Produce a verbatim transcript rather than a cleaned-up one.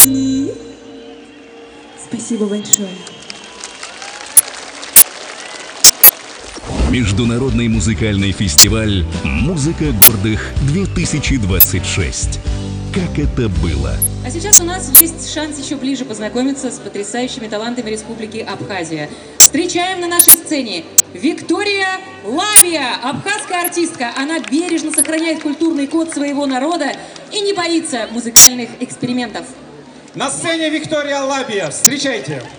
И спасибо большое. Международный музыкальный фестиваль «Музыка гордых-две тысячи двадцать шесть». Как это было? А сейчас у нас есть шанс еще ближе познакомиться с потрясающими талантами Республики Абхазия. Встречаем на нашей сцене Виктория Лабия, абхазская артистка. Она бережно сохраняет культурный код своего народа и не боится музыкальных экспериментов. На сцене Виктория Лабия. Встречайте!